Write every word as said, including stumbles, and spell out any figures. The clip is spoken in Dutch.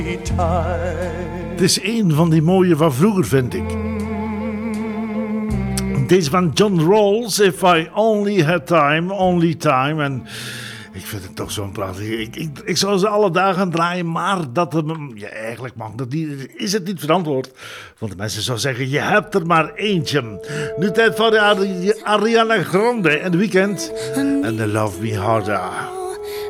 Het is een van die mooie van vroeger, vind ik. Deze van John Rawls, If I Only Had Time, Only Time. En ik vind het toch zo'n prachtig. Ik, ik, ik zou ze alle dagen draaien, maar dat het, ja, eigenlijk mag dat niet, is het niet verantwoord. Want de mensen zouden zeggen, je hebt er maar eentje. Nu tijd voor de Ariana Grande en The Weeknd en The Love Me Harder.